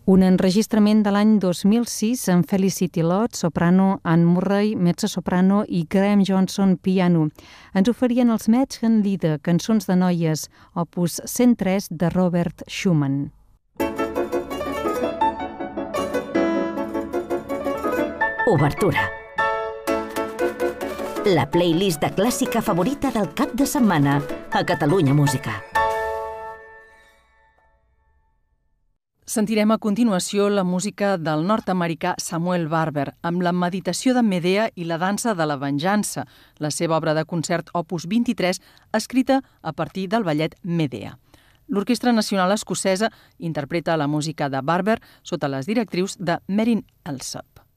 Un enregistrament de l'any 2006 amb Felicity Lott, soprano, Anne Murray, mezzo-soprano i Graham Johnson, piano. Ens oferien els Mädchen Lieder, cançons de noies, opus 103 de Robert Schumann. Obertura. La playlist de clàssica favorita del cap de setmana a Catalunya Música. Sentirem a continuació la música del nord-americà Samuel Barber amb la meditació de Medea i la dansa de la venjança, la seva obra de concert opus 23, escrita a partir del ballet Medea. L'Orquestra Nacional Escocesa interpreta la música de Barber sota les directrius de Merin Alsop.